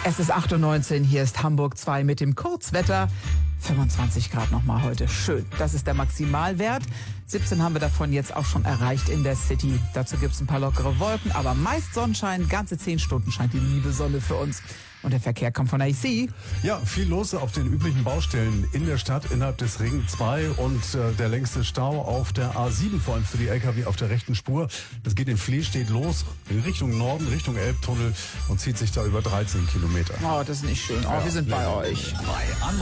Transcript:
Es ist 8:19 Uhr, hier ist Hamburg 2 mit dem Kurzwetter. 25 Grad nochmal heute. Schön. Das ist der Maximalwert. 17 haben wir davon jetzt auch schon erreicht in der City. Dazu gibt es ein paar lockere Wolken, aber meist Sonnenschein. Ganze 10 Stunden scheint die liebe Sonne für uns. Und der Verkehr kommt von AC. Ja, viel los auf den üblichen Baustellen in der Stadt innerhalb des Ring 2 und der längste Stau auf der A7, vor allem für die LKW auf der rechten Spur. Das geht in Flehstedt los, in Richtung Norden, Richtung Elbtunnel und zieht sich da über 13 Kilometer. Oh, das ist nicht schön. Oh, wir sind bei euch.